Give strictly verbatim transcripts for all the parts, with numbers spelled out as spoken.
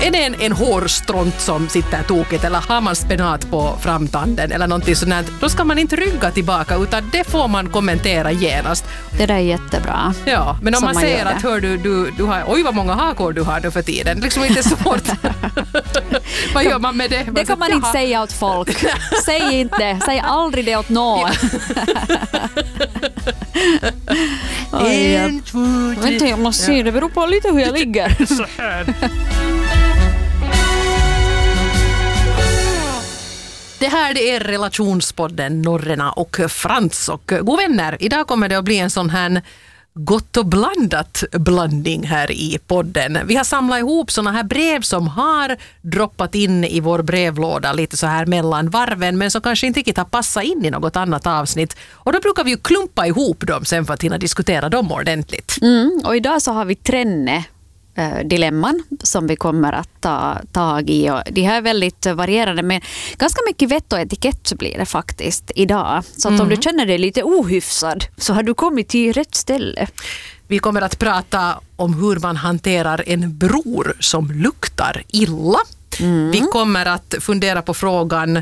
är det en, en hårstront som sitter tokigt eller har man spenat på framtanden eller någonting sånt, då ska man inte rygga tillbaka utan det får man kommentera genast. Det där är jättebra. Ja, men om man, man säger att hör du, du, du har, oj vad många hakor du har nu för tiden. Liksom inte svårt. Vad gör man med det? Man det kan man inte säga åt folk. Säg inte, säg aldrig det åt någon. En, två, tre. Vänta, jag måste se, det beror på lite hur jag ligger. Så här. Det här det är relationspodden Norrena och Frans och god vänner. Idag kommer det att bli en sån här gott och blandat blandning här i podden. Vi har samlat ihop såna här brev som har droppat in i vår brevlåda lite så här mellan varven men som kanske inte riktigt har passat in i något annat avsnitt. Och då brukar vi ju klumpa ihop dem sen för att hinna diskutera dem ordentligt. Mm, och idag så har vi trenne dilemman som vi kommer att ta tag i. Och de här är väldigt varierande men ganska mycket vett och etikett blir det faktiskt idag. Så att mm. om du känner dig lite ohyfsad så har du kommit till rätt ställe. Vi kommer att prata om hur man hanterar en bror som luktar illa. Mm. Vi kommer att fundera på frågan: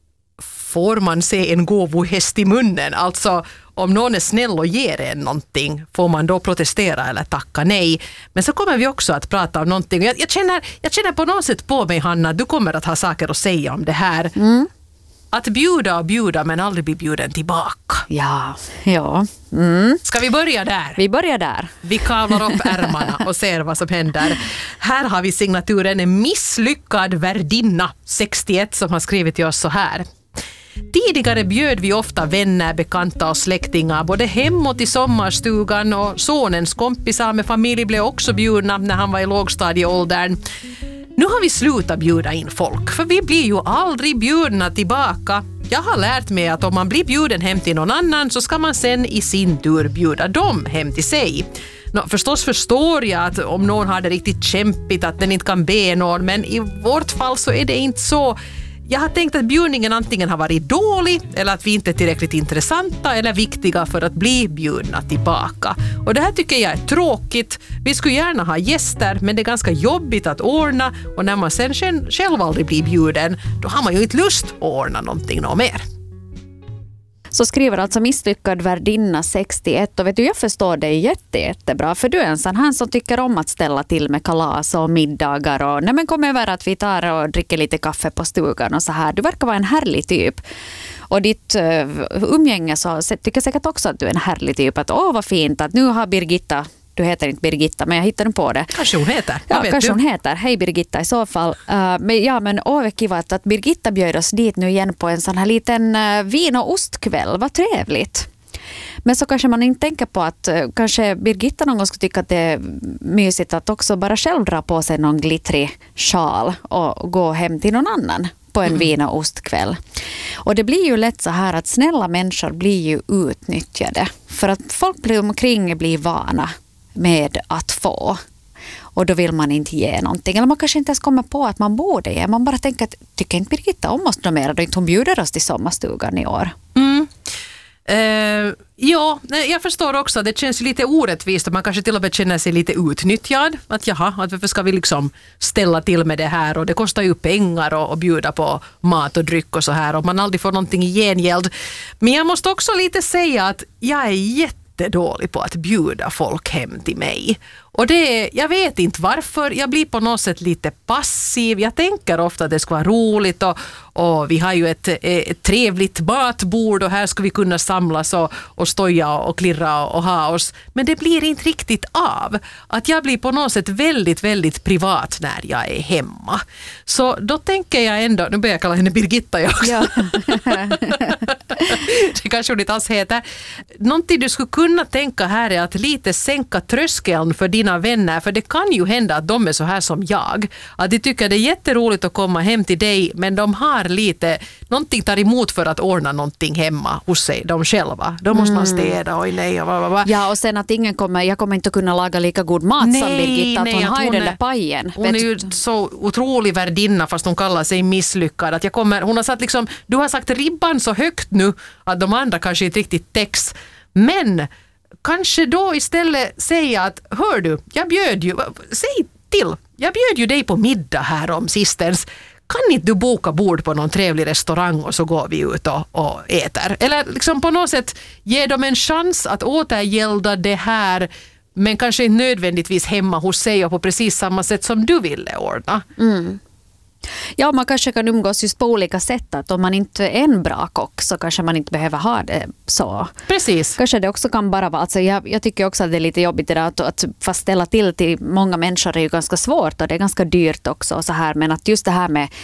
får man se en gåvohäst i munnen? Alltså om någon är snäll och ger en någonting, får man då protestera eller tacka nej? Men så kommer vi också att prata om någonting. Jag, jag, känner, jag känner på något sätt på mig, Hanna, att du kommer att ha saker att säga om det här. Mm. Att bjuda och bjuda men aldrig bli bjuden tillbaka. Ja, ja. Mm. Ska vi börja där? Vi börjar där. Vi kavlar upp ärmarna och ser vad som händer. Här har vi signaturen Misslyckad värdinna sextioett som har skrivit till oss så här. Tidigare bjöd vi ofta vänner, bekanta och släktingar både hem och till sommarstugan och sonens kompisar med familj blev också bjudna när han var i lågstadieåldern. Nu har vi slutat bjuda in folk för vi blir ju aldrig bjudna tillbaka. Jag har lärt mig att om man blir bjuden hem till någon annan så ska man sen i sin tur bjuda dem hem till sig. Nå, förstås förstår jag att om någon har det riktigt kämpigt att den inte kan be någon, men i vårt fall så är det inte så. Jag har tänkt att bjudningen antingen har varit dålig eller att vi inte är tillräckligt intressanta eller viktiga för att bli bjudna tillbaka. Och det här tycker jag är tråkigt. Vi skulle gärna ha gäster men det är ganska jobbigt att ordna och när man sen själv aldrig blir bjuden då har man ju inte lust att ordna någonting något mer. Så skriver alltså misslyckad värdinna sextioett och vet du, jag förstår dig jätte, jättebra för du är en sån här som tycker om att ställa till med kalas och middagar och nej men kom över att vi tar och dricker lite kaffe på stugan och så här. Du verkar vara en härlig typ. Och ditt uh, umgänge så tycker säkert också att du är en härlig typ. Att åh vad fint att nu har Birgitta, du heter inte Birgitta men jag hittar den på det. Kanske hon heter. Ja, vet kanske du? hon heter. Hej Birgitta i så fall. Uh, men ja, men åh vad kiva att Birgitta bjöd oss dit nu igen på en sån här liten uh, vin- och ostkväll. Vad trevligt. Men så kanske man inte tänker på att uh, kanske Birgitta någon gång skulle tycka att det är mysigt att också bara själv dra på sig någon glittrig sjal och gå hem till någon annan på en mm. vin- och ostkväll. Och det blir ju lätt så här att snälla människor blir ju utnyttjade. För att folk blir omkring blir vana med att få. Och då vill man inte ge någonting. Eller man kanske inte ens kommer på att man borde ge. Man bara tänker att tycker inte Birgitta om oss något mer då inte hon bjuder oss till sommarstugan i år. Mm. Uh, ja, jag förstår också att det känns lite orättvist och man kanske till och med känner sig lite utnyttjad. Att jaha, att varför ska vi liksom ställa till med det här och det kostar ju pengar och, och bjuda på mat och dryck och så här och man aldrig får någonting i gengäld. Men jag måste också lite säga att jag är jättedålig på att bjuda folk hem till mig. Och det, jag vet inte varför, jag blir på något sätt lite passiv. Jag tänker ofta att det ska vara roligt och, och vi har ju ett, ett trevligt matbord och här ska vi kunna samlas och, och stoja och klirra och ha oss. Men det blir inte riktigt av. Att jag blir på något sätt väldigt, väldigt privat när jag är hemma. Så då tänker jag ändå, nu börjar jag kalla henne Birgitta jag också. Ja. Det kanske hon inte alls heter. Någonting du skulle kunna tänka här är att lite sänka tröskeln för dina vänner, för det kan ju hända att de är så här som jag. Att de tycker det är jätteroligt att komma hem till dig, men de har lite, någonting tar emot för att ordna någonting hemma hos sig, de själva. Då måste man städa, oj nej, och va, va. Ja, och sen att ingen kommer, jag kommer inte kunna laga lika god mat nej, som Birgitta, att nej, hon att har ju den där pajen. Hon är ju så otrolig värdinna fast hon kallar sig misslyckad. Att jag kommer, hon har satt liksom, du har sagt ribban så högt nu att de andra kanske inte riktigt täcks. Men kanske då istället säga att hör du, jag bjöd ju, säg till. jag bjöd ju dig på middag här om sistens. Kan inte du boka bord på någon trevlig restaurang och så går vi ut och, och äter? Eller liksom på något sätt ge dem en chans att återgälda det här, men kanske inte nödvändigtvis hemma hos sig och på precis samma sätt som du ville ordna. Mm. Ja, man kanske kan umgås just på olika sätt. Att om man inte är en bra kock så kanske man inte behöver ha det så. Precis. Kanske det också kan bara vara... Alltså jag, jag tycker också att det är lite jobbigt det där, att, att fast ställa till till många människor är ju ganska svårt och det är ganska dyrt också. Och så här, men att just det här med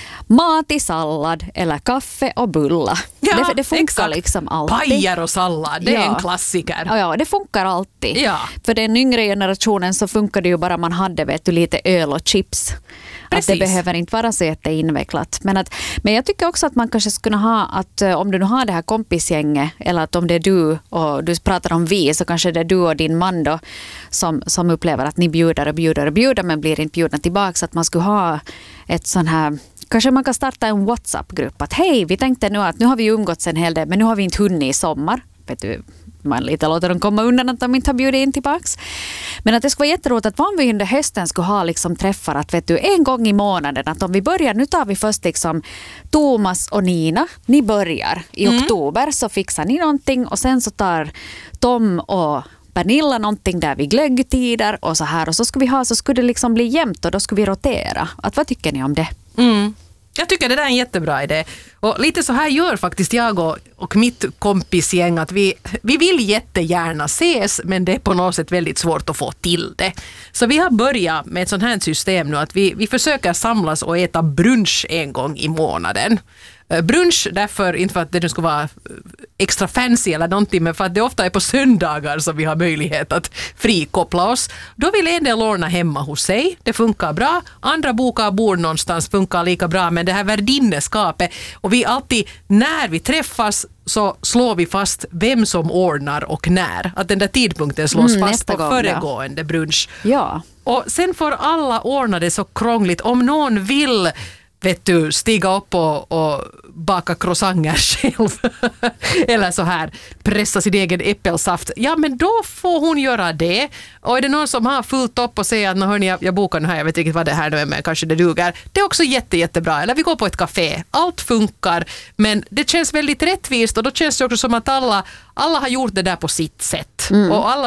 mat i sallad eller kaffe och bulla. Ja, det, det funkar exakt. Liksom alltid. Pajer och sallad, det är ja. en klassiker. Ja, ja, det funkar alltid. Ja. För den yngre generationen så funkar det ju bara man hade vet du, lite öl och chips. Precis. Att det behöver inte vara så jätteinvecklat. Men, att, men jag tycker också att man kanske skulle ha att om du nu har det här kompisgänget eller att om det är du och du pratar om vi så kanske det är du och din man då som, som upplever att ni bjuder och bjuder och bjuder men blir inte bjudna tillbaka. Så att man skulle ha ett sån här... Kanske man kan starta en WhatsApp-grupp att hej, vi tänkte nu att nu har vi umgåtts en hel del men nu har vi inte hunnit i sommar. Vet du, man lite låter dem komma undan att de inte har bjudit in tillbaks. Men att det skulle vara jätteroligt att om vi under hösten skulle ha liksom träffar att vet du, en gång i månaden att om vi börjar, nu tar vi först liksom Thomas och Nina, ni börjar i mm. oktober så fixar ni någonting och sen så tar Tom och Pernilla någonting där vid glöggtider och så här och så skulle vi ha så skulle det liksom bli jämnt och då skulle vi rotera. Att vad tycker ni om det? Mm. Jag tycker det där är en jättebra idé. Och lite så här gör faktiskt jag och, och mitt kompisgäng att vi, vi vill jättegärna ses men det är på något sätt väldigt svårt att få till det. Så vi har börjat med ett sånt här system nu att vi, vi försöker samlas och äta brunch en gång i månaden. Brunch därför, inte för att det ska vara extra fancy eller någonting, men för att det ofta är på söndagar som vi har möjlighet att frikoppla oss. Då vill en del ordna hemma hos sig. Det funkar bra. Andra bokar bord någonstans funkar lika bra, men det här värdinneskapet och vi alltid, när vi träffas så slår vi fast vem som ordnar och när. Att den där tidpunkten slås mm, fast på gång, föregående ja. brunch. Ja. Och sen får alla ordna det så krångligt. Om någon vill vet du, stiga upp och, och baka croissanter själv eller så här pressa sin egen äppelsaft, ja men då får hon göra det. Och är det någon som har fullt upp och säger att hörni, jag, jag bokar nu här, jag vet inte vad det här nu är men kanske det duger. Det är också jätte, jättebra. Eller vi går på ett café. Allt funkar men det känns väldigt rättvist och då känns det också som att alla, alla har gjort det där på sitt sätt. Mm. Och alla